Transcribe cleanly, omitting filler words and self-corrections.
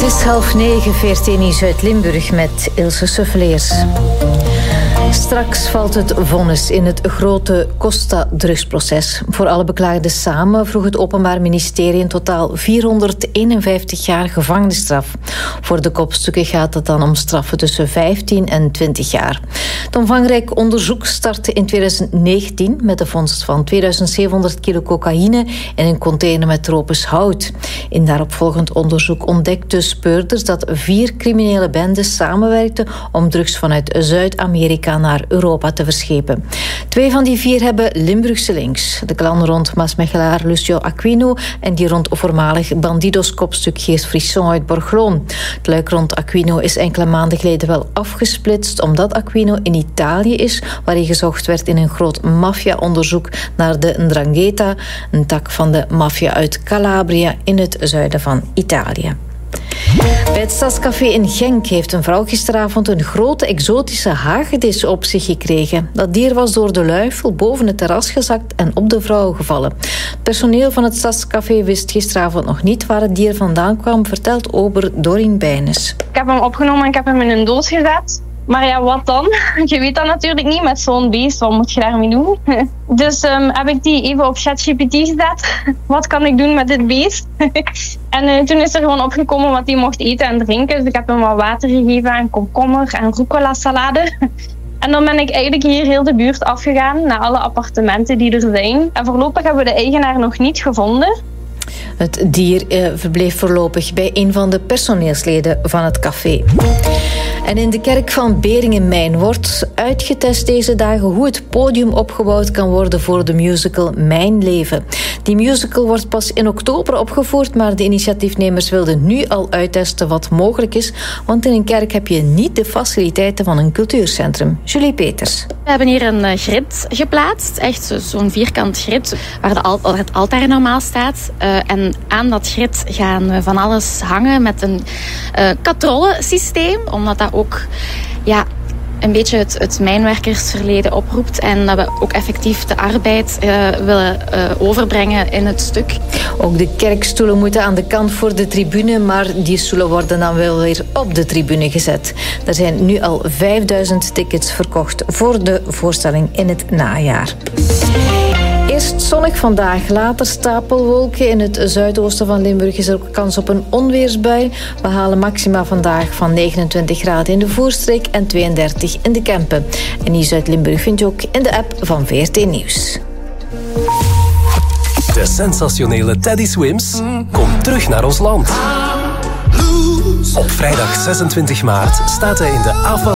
is 8:30, VRT Nieuws uit Limburg met Ilse Suffeleers. Straks valt het vonnis in het grote Costa-drugsproces. Voor alle beklaagden samen vroeg het Openbaar Ministerie in totaal 451 jaar gevangenisstraf. Voor de kopstukken gaat het dan om straffen tussen 15 en 20 jaar. Het omvangrijk onderzoek startte in 2019 met de vondst van 2700 kilo cocaïne in een container met tropisch hout. In daaropvolgend onderzoek ontdekten speurders dat 4 criminele bendes samenwerkten om drugs vanuit Zuid-Amerika naar Europa te verschepen. 2 van die 4 hebben Limburgse links. De clan rond Maasmechelaar Lucio Aquino en die rond voormalig Bandidos-kopstuk Geert Frisson uit Borgloon. Het luik rond Aquino is enkele maanden geleden wel afgesplitst omdat Aquino in Italië is, waar hij gezocht werd in een groot maffia-onderzoek naar de 'Ndrangheta, een tak van de maffia uit Calabria in het zuiden van Italië. Bij het Stadscafé in Genk heeft een vrouw gisteravond een grote exotische hagedis op zich gekregen. Dat dier was door de luifel boven het terras gezakt en op de vrouw gevallen. Het personeel van het Stadscafé wist gisteravond nog niet waar het dier vandaan kwam, vertelt ober Dorien Bijnes. Ik heb hem opgenomen en ik heb hem in een doos gezet. Maar ja, wat dan? Je weet dat natuurlijk niet met zo'n beest. Wat moet je daarmee doen? Dus heb ik die even op ChatGPT gezet. Wat kan ik doen met dit beest? En toen is er gewoon opgekomen wat hij mocht eten en drinken. Dus ik heb hem wat water gegeven en komkommer en rucola salade. En dan ben ik eigenlijk hier heel de buurt afgegaan naar alle appartementen die er zijn. En voorlopig hebben we de eigenaar nog niet gevonden. Het dier verbleef voorlopig bij een van de personeelsleden van het café. En in de kerk van Beringen-Mijn wordt uitgetest deze dagen hoe het podium opgebouwd kan worden voor de musical Mijn Leven. Die musical wordt pas in oktober opgevoerd, maar de initiatiefnemers wilden nu al uittesten wat mogelijk is, want in een kerk heb je niet de faciliteiten van een cultuurcentrum. Julie Peters. We hebben hier een grid geplaatst, echt zo'n vierkant grid, waar het altaar normaal staat. En aan dat grid gaan we van alles hangen met een katrollensysteem, omdat dat ook een beetje het mijnwerkersverleden oproept en dat we ook effectief de arbeid willen overbrengen in het stuk. Ook de kerkstoelen moeten aan de kant voor de tribune, maar die stoelen worden dan wel weer op de tribune gezet. Er zijn nu al 5000 tickets verkocht voor de voorstelling in het najaar. Eerst zonnig vandaag, later stapelwolken. In het zuidoosten van Limburg is er ook kans op een onweersbui. We halen maxima vandaag van 29 graden in de Voorstreek en 32 in de Kempen. En Nieuws uit Limburg vind je ook in de app van VRT Nieuws. De sensationele Teddy Swims komt terug naar ons land. Op vrijdag 26 maart staat hij in de AFA